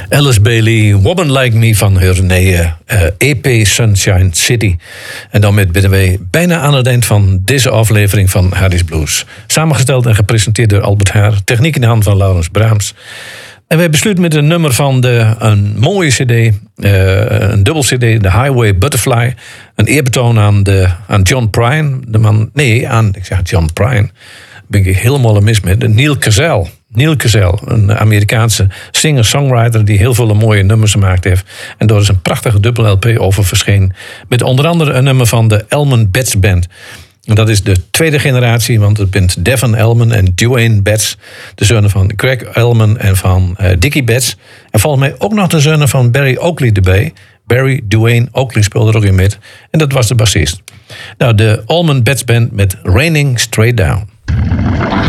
Alice Bailey, Woman Like Me van haar nieuwe EP Sunshine City. En daarmee zijn wij bijna aan het eind van deze aflevering van Harry's Blues. Samengesteld en gepresenteerd door Albert Haar. Techniek in de hand van Laurens Braams. En wij besluiten met een nummer van een mooie cd, een dubbel cd, The Highway Butterfly. Een eerbetoon aan John Prine. Ik zeg John Prine. Ben ik helemaal mis met. Neil Cazell. Neil Cazell, een Amerikaanse singer-songwriter die heel veel mooie nummers gemaakt heeft. En daar is een prachtige dubbel LP over verschenen. Met onder andere een nummer van de Elman Betts Band. En dat is de tweede generatie, want het bent Devon Elman en Duane Betts. De zonen van Greg Elman en van Dickie Betts. En volgens mij ook nog de zonen van Barry Oakley erbij. Barry Duane Oakley speelde er ook in met. En dat was de bassist. Nou, de Elman Betts Band met Raining Straight Down.